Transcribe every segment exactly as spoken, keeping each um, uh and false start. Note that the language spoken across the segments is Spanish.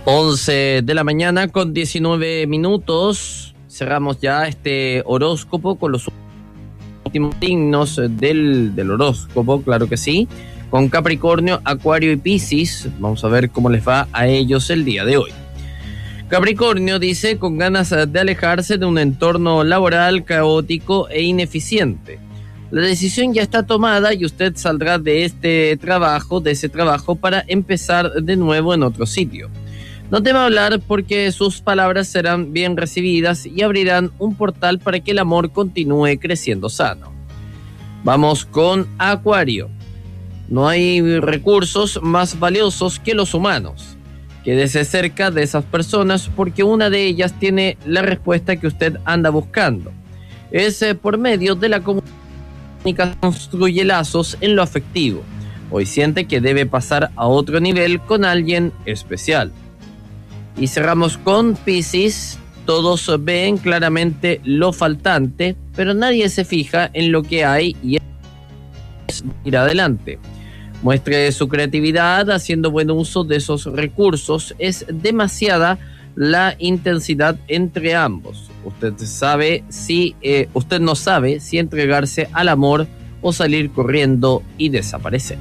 once de la mañana con diecinueve minutos. Cerramos ya este horóscopo con los últimos signos del, del horóscopo, claro que sí. Con Capricornio, Acuario y Piscis. Vamos a ver cómo les va a ellos el día de hoy. Capricornio dice con ganas de alejarse de un entorno laboral caótico e ineficiente. La decisión ya está tomada y usted saldrá de este trabajo, de ese trabajo, para empezar de nuevo en otro sitio. No tema hablar porque sus palabras serán bien recibidas y abrirán un portal para que el amor continúe creciendo sano. Vamos con Acuario. No hay recursos más valiosos que los humanos. Quédese cerca de esas personas porque una de ellas tiene la respuesta que usted anda buscando. Es eh, por medio de la comunicación construye lazos en lo afectivo. Hoy siente que debe pasar a otro nivel con alguien especial. Y cerramos con Piscis. Todos ven claramente lo faltante, pero nadie se fija en lo que hay y es ir adelante. Muestre su creatividad haciendo buen uso de esos recursos. Es demasiada la intensidad entre ambos. Usted sabe si eh, usted no sabe si entregarse al amor o salir corriendo y desaparecer.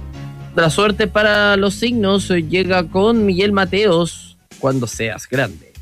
La suerte para los signos llega con Miguel Mateos, Cuando seas grande.